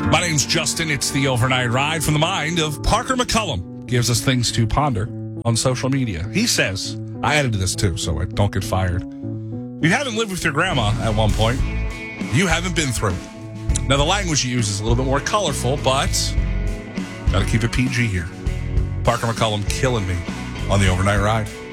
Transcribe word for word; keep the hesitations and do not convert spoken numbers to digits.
My name's Justin. It's the Overnight Ride from the mind of Parker McCullum. Gives us things to ponder on social media. He says, I added to this too, so I don't get fired. You haven't lived with your grandma at one point. You haven't been through it. Now, the language you use is a little bit more colorful, but got to keep it P G here. Parker McCullum killing me on the Overnight Ride.